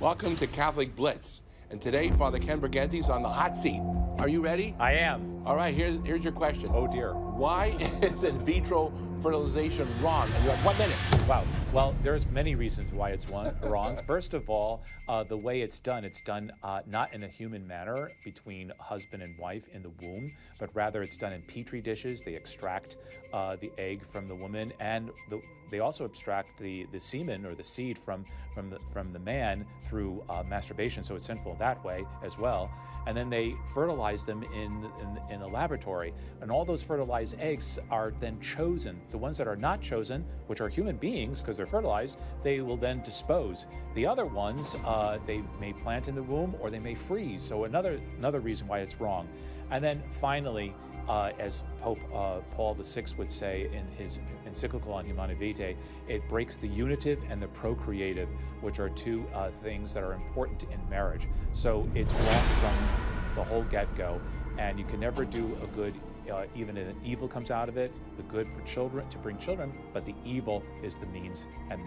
Welcome to Catholic Blitz. And today, Father Ken Briganti's on the hot seat. Are you ready? I am. All right, here's your question. Oh, dear. Why is in vitro fertilization wrong? And you have 1 minute. Wow. Well, there's many reasons why it's wrong. First of all, the way it's done not in a human manner between husband and wife in the womb, but rather it's done in petri dishes. They extract the egg from the woman, and they also extract the semen or the seed from the man through masturbation. So it's sinful that way as well. And then they fertilize them in the laboratory, and all those fertilized eggs are then chosen. The ones that are not chosen, which are human beings because they're fertilized, they will then dispose. The other ones, they may plant in the womb or they may freeze. So another reason why it's wrong. And then finally, as Pope Paul VI would say in his encyclical on Humanae Vitae, it breaks the unitive and the procreative, which are two things that are important in marriage. So it's wrong from the whole get-go, and you can never do a good, even if an evil comes out of it, the good for children, to bring children, but the evil is the means and